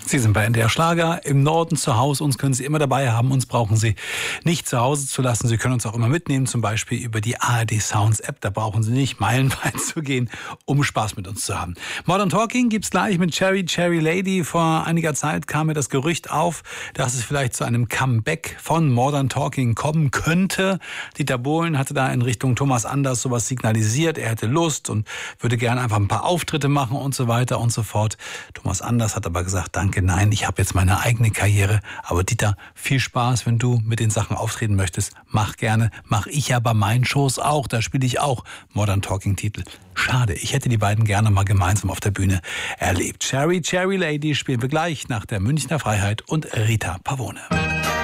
Sie sind bei NDR Schlager im Norden zu Hause. Uns können Sie immer dabei haben. Uns brauchen Sie nicht zu Hause zu lassen. Sie können uns auch immer mitnehmen, zum Beispiel über die ARD Sounds App. Da brauchen Sie nicht meilenweit zu gehen, um Spaß mit uns zu haben. Modern Talking gibt's gleich mit Cherry Lady. Vor einiger Zeit kam mir das Gerücht auf, dass es vielleicht zu einem Comeback von Modern Talking kommen könnte. Dieter Bohlen hatte da in Richtung Thomas Anders sowas signalisiert. Er hätte Lust und würde gerne einfach ein paar Auftritte machen und so weiter und so fort. Thomas Anders hat aber gesagt, danke, nein, ich habe jetzt meine eigene Karriere. Aber Dieter, viel Spaß, wenn du mit den Sachen auftreten möchtest. Mach gerne, mach ich ja bei meinen Shows auch. Da spiele ich auch Modern Talking Titel. Schade, ich hätte die beiden gerne mal gemeinsam auf der Bühne erlebt. Cherry Lady spielen wir gleich nach der Münchner Freiheit und Rita Pavone.